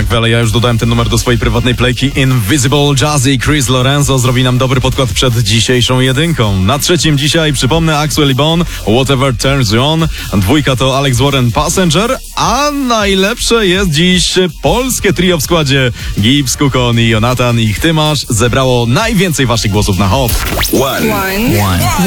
Rockwell. Ja już dodałem ten numer do swojej prywatnej playki. Invisible Jazzy Chris Lorenzo zrobi nam dobry podkład przed dzisiejszą jedynką. Na trzecim dzisiaj, przypomnę, Axwell i Bon, Whatever Turns You On. Dwójka to Alex Warren, Passenger. A najlepsze jest dziś polskie trio w składzie. Gibbs, Kukon i Jonathan. Ich Ty masz zebrało najwięcej waszych głosów na hop. One.